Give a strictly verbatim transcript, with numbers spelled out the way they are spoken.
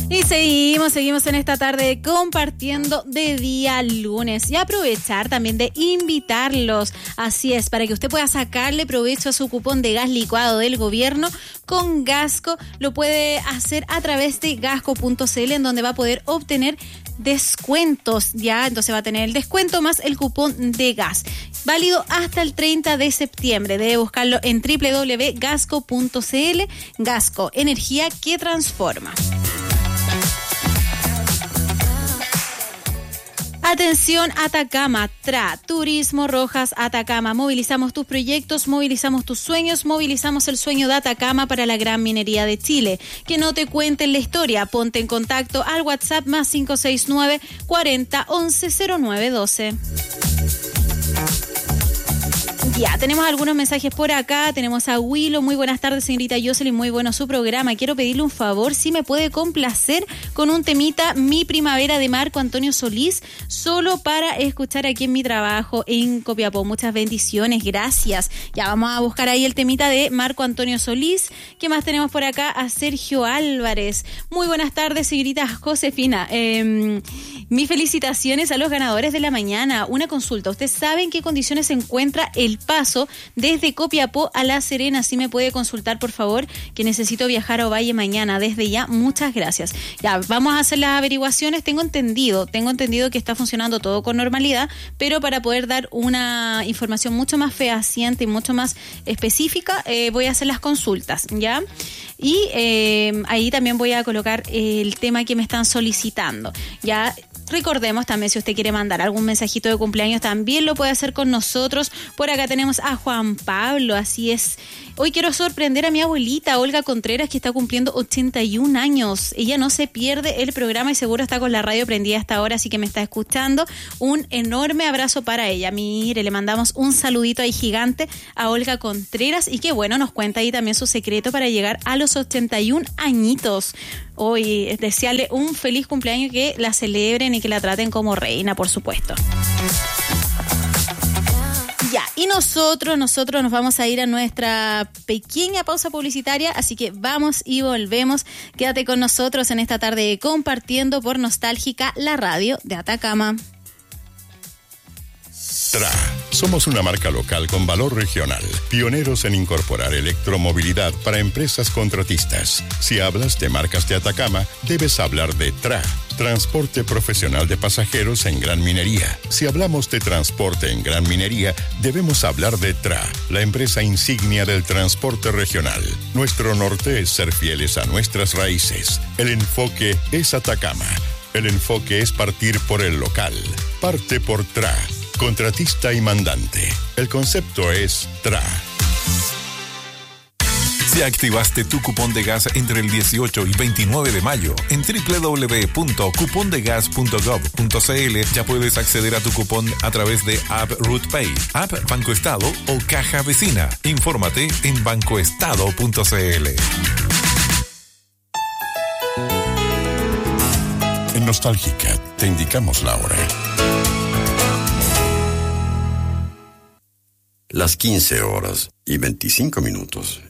Y seguimos, seguimos en esta tarde compartiendo de día lunes y aprovechar también de invitarlos, así es, para que usted pueda sacarle provecho a su cupón de gas licuado del gobierno con Gasco. Lo puede hacer a través de gasco punto c l, en donde va a poder obtener descuentos, ya, entonces va a tener el descuento más el cupón de gas, válido hasta el treinta de septiembre. Debe buscarlo en doble u doble u doble u punto gasco punto c l. Gasco, energía que transforma. Atención Atacama, T R A, Turismo Rojas Atacama. Movilizamos tus proyectos, movilizamos tus sueños, movilizamos el sueño de Atacama para la gran minería de Chile. Que no te cuenten la historia, ponte en contacto al WhatsApp más cinco seis nueve, cuarenta, once, cero nueve doce. Ya, tenemos algunos mensajes por acá. Tenemos a Willow. Muy buenas tardes, señorita Jocelyn. Muy bueno su programa. Quiero pedirle un favor, si me puede complacer con un temita Mi Primavera de Marco Antonio Solís, solo para escuchar aquí en mi trabajo en Copiapó. Muchas bendiciones, gracias. Ya, vamos a buscar ahí el temita de Marco Antonio Solís. ¿Qué más tenemos por acá? A Sergio Álvarez. Muy buenas tardes, señorita Josefina. Eh, mis felicitaciones a los ganadores de la mañana. Una consulta. ¿Ustedes saben en qué condiciones se encuentra el paso desde Copiapó a La Serena? Si me puede consultar, por favor, que necesito viajar a Ovalle mañana. Desde ya, muchas gracias. Ya, vamos a hacer las averiguaciones. Tengo entendido, tengo entendido que está funcionando todo con normalidad, pero para poder dar una información mucho más fehaciente y mucho más específica, eh, voy a hacer las consultas, ¿ya? Y eh, ahí también voy a colocar el tema que me están solicitando, ¿ya? Recordemos también, si usted quiere mandar algún mensajito de cumpleaños, también lo puede hacer con nosotros. Por acá tenemos a Juan Pablo, así es. Hoy quiero sorprender a mi abuelita, Olga Contreras, que está cumpliendo ochenta y un años. Ella no se pierde el programa y seguro está con la radio prendida hasta ahora, así que me está escuchando. Un enorme abrazo para ella. Mire, le mandamos un saludito ahí gigante a Olga Contreras y qué bueno, nos cuenta ahí también su secreto para llegar a los ochenta y un añitos. Hoy desearle un feliz cumpleaños, que la celebren y que la traten como reina, por supuesto. Ya, y nosotros, nosotros nos vamos a ir a nuestra pequeña pausa publicitaria, así que vamos y volvemos. Quédate con nosotros en esta tarde compartiendo por Nostálgica, la radio de Atacama. T R A. Somos una marca local con valor regional, pioneros en incorporar electromovilidad para empresas contratistas. Si hablas de marcas de Atacama, debes hablar de T R A, transporte profesional de pasajeros en gran minería. Si hablamos de transporte en gran minería, debemos hablar de T R A, la empresa insignia del transporte regional. Nuestro norte es ser fieles a nuestras raíces. El enfoque es Atacama. El enfoque es partir por el local. Parte por T R A. Contratista y mandante. El concepto es T R A. Si activaste tu cupón de gas entre el dieciocho y veintinueve de mayo, en doble u doble u doble u punto cupón de gas punto gov punto c l ya puedes acceder a tu cupón a través de App RootPay, App Banco Estado o Caja Vecina. Infórmate en bancoestado punto c l. En Nostálgica te indicamos la hora. Las quince horas y veinticinco minutos